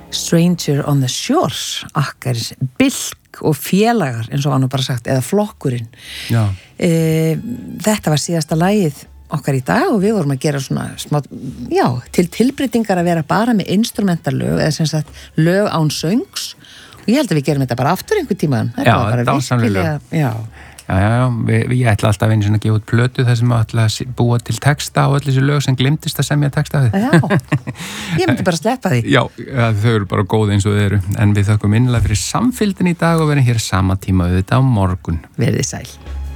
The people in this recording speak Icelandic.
Stranger on the Shore, okkar Bilk og félagar, eins og hann bara sagt, eða flokkurinn. Já. Þetta var síðasta lagið okkar í dag og við vorum að gera svona smá, til tilbreytingar að vera bara með instrumentarlög, eða sem sagt lög án söngs, og ég held að við gerum þetta bara aftur einhver tímaðan. Já, dásamlega. Já. Ég ætla alltaf einu sinni að gefa út plötu þar sem ég ætla að búa til texta á öll þessu lög sem glimtist að semja texta við. Já, ég myndi bara sleppa því. Já, þau eru bara góð eins og þau eru, en við þökkum innlega fyrir samfylgdin í dag og verðum hér sama tíma við þetta á morgun. Verðið sæl.